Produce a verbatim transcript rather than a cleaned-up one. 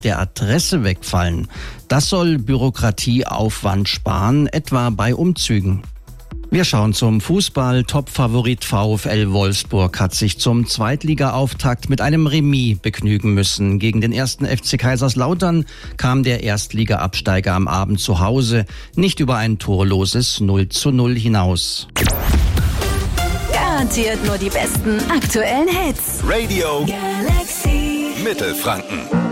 der Adresse wegfallen. Das soll Bürokratieaufwand sparen, etwa bei Umzügen. Wir schauen zum Fußball. Top-Favorit VfL Wolfsburg hat sich zum Zweitliga-Auftakt mit einem Remis begnügen müssen. Gegen den ersten F C Kaiserslautern kam der Erstliga-Absteiger am Abend zu Hause nicht über ein torloses null zu null hinaus. Garantiert nur die besten aktuellen Hits. Radio Galaxy Mittelfranken.